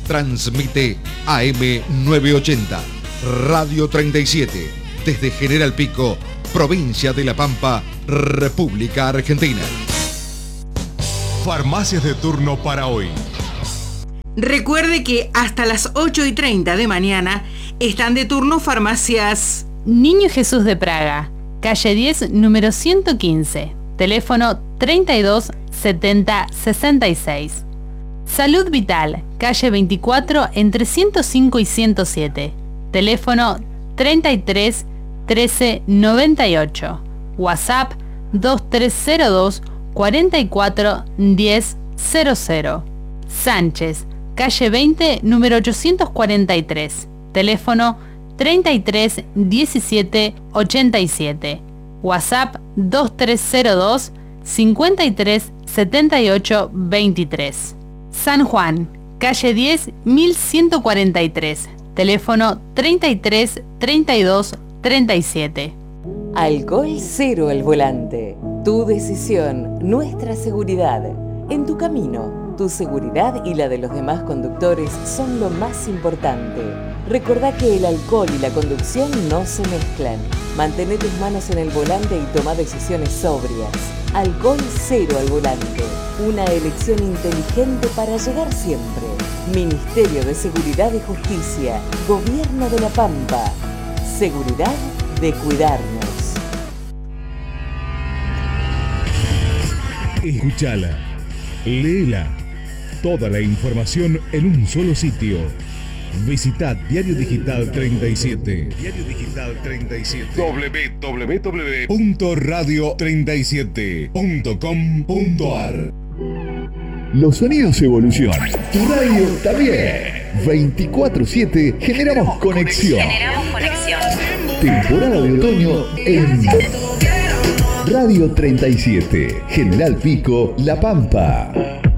Transmite AM 980, Radio 37, desde General Pico, provincia de La Pampa, República Argentina. Farmacias de turno para hoy. Recuerde que hasta las 8:30 de mañana están de turno farmacias Niño Jesús de Praga, calle 10, número 115, teléfono 32 70 66. Salud Vital, calle 24, entre 105 y 107, teléfono 33 13 98, WhatsApp 2302 44 10 00. Sánchez, calle 20, número 843, teléfono 33 17 87, WhatsApp 2302 53 78 23. San Juan, calle 10 1143, teléfono 33 32 37. Alcohol cero al volante. Tu decisión, nuestra seguridad. En tu camino, tu seguridad y la de los demás conductores son lo más importante. Recordá que el alcohol y la conducción no se mezclan. Mantén tus manos en el volante y toma decisiones sobrias. Alcohol cero al volante. Una elección inteligente para llegar siempre. Ministerio de Seguridad y Justicia. Gobierno de La Pampa. Seguridad de cuidarnos. Escúchala, léela, toda la información en un solo sitio. Visita Diario Digital 37. Diario Digital 37. www.radio37.com.ar. Los sonidos evolucionan. Tu radio también. 24/7 generamos conexión. Temporada de otoño en Radio 37, General Pico, La Pampa.